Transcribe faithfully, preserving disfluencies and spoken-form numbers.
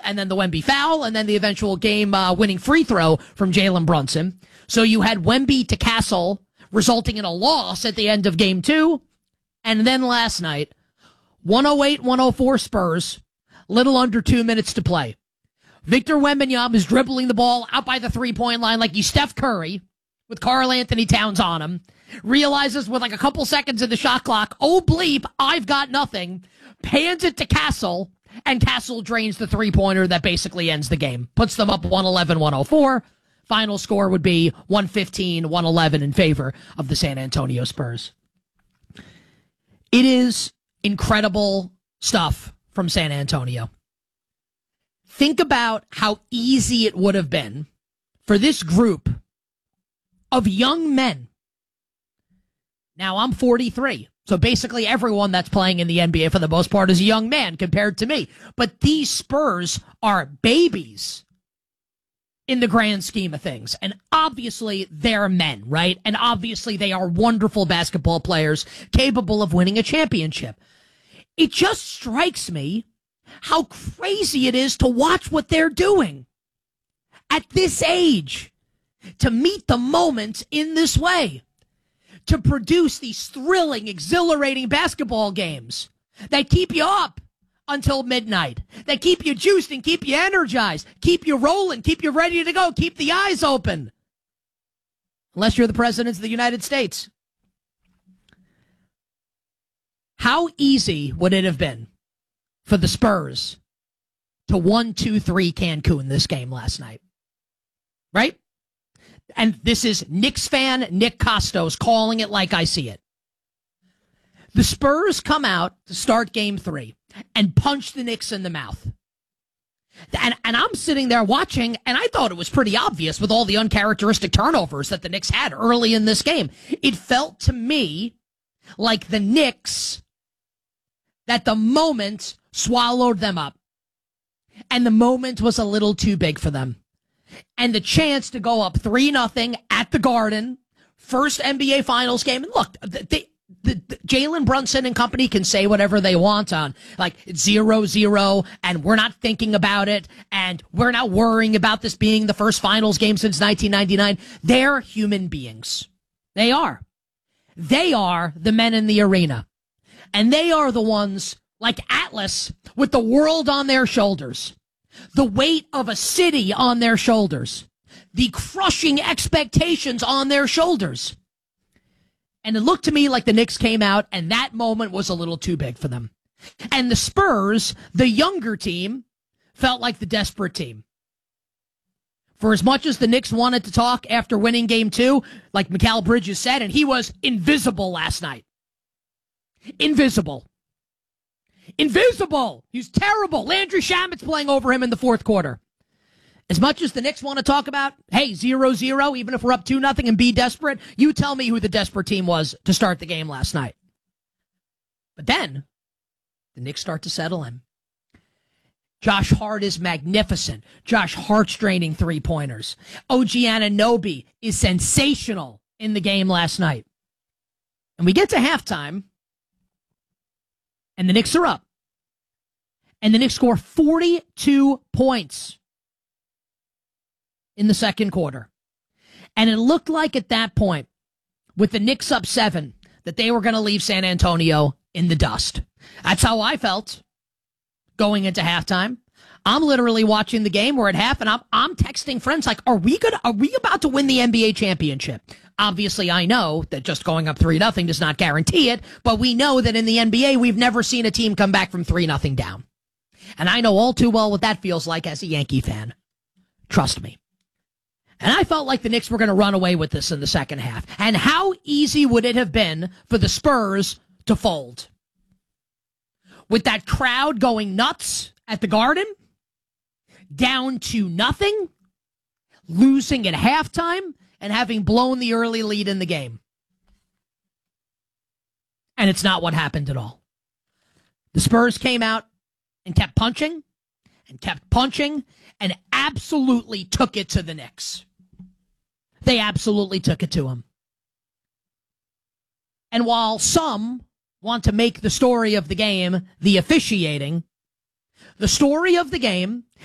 and then the Wemby foul, and then the eventual game-winning uh, free throw from Jalen Brunson. So you had Wemby to Castle, resulting in a loss at the end of game two. And then last night, one oh eight one oh four Spurs, little under two minutes to play. Victor Wembanyama is dribbling the ball out by the three-point line like he's Steph Curry with Karl Anthony Towns on him. Realizes with like a couple seconds in the shot clock, oh bleep, I've got nothing. Hands it to Castle, and Castle drains the three-pointer that basically ends the game. Puts them up one eleven one oh four. Final score would be one fifteen one eleven in favor of the San Antonio Spurs. It is incredible stuff from San Antonio. Think about how easy it would have been for this group of young men. Now, I'm forty-three, so basically everyone that's playing in the N B A for the most part is a young man compared to me. But these Spurs are babies in the grand scheme of things. And obviously they're men, right? And obviously they are wonderful basketball players capable of winning a championship. It just strikes me how crazy it is to watch what they're doing at this age, to meet the moment in this way, to produce these thrilling, exhilarating basketball games that keep you up until midnight, that keep you juiced and keep you energized, keep you rolling, keep you ready to go, keep the eyes open. Unless you're the president of the United States. How easy would it have been for the Spurs to one two three Cancun this game last night? Right? And this is Knicks fan Nick Costos calling it like I see it. The Spurs come out to start game three and punch the Knicks in the mouth. And, and I'm sitting there watching, and I thought it was pretty obvious with all the uncharacteristic turnovers that the Knicks had early in this game. It felt to me like the Knicks, that the moment swallowed them up. And the moment was a little too big for them. And the chance to go up three nothing at the Garden, first N B A Finals game. And look, they, the, the, Jalen Brunson and company can say whatever they want on, like, it's zero zero, and we're not thinking about it, and we're not worrying about this being the first Finals game since nineteen ninety-nine. They're human beings. They are. They are the men in the arena. And they are the ones, like Atlas, with the world on their shoulders. The weight of a city on their shoulders. The crushing expectations on their shoulders. And it looked to me like the Knicks came out, and that moment was a little too big for them. And the Spurs, the younger team, felt like the desperate team. For as much as the Knicks wanted to talk after winning game two, like Mikal Bridges said, and he was invisible last night. Invisible. Invisible. He's terrible. Landry Shamet's playing over him in the fourth quarter. As much as the Knicks want to talk about, hey, zero zero, even if we're up two nothing and be desperate, you tell me who the desperate team was to start the game last night. But then, the Knicks start to settle in. Josh Hart is magnificent. Josh Hart's draining three-pointers. O G Anunoby is sensational in the game last night. And we get to halftime, and the Knicks are up. And the Knicks score forty-two points in the second quarter. And it looked like at that point, with the Knicks up seven, that they were going to leave San Antonio in the dust. That's how I felt going into halftime. I'm literally watching the game. We're at half, and I'm, I'm texting friends like, are we gonna, are we about to win the N B A championship? Obviously, I know that just going up three nothing does not guarantee it, but we know that in the N B A, we've never seen a team come back from three nothing down. And I know all too well what that feels like as a Yankee fan. Trust me. And I felt like the Knicks were going to run away with this in the second half. And how easy would it have been for the Spurs to fold? With that crowd going nuts at the Garden, down to nothing, losing at halftime, and having blown the early lead in the game. And it's not what happened at all. The Spurs came out and kept punching, and kept punching, and absolutely took it to the Knicks. They absolutely took it to them. And while some want to make the story of the game the officiating, the story of the game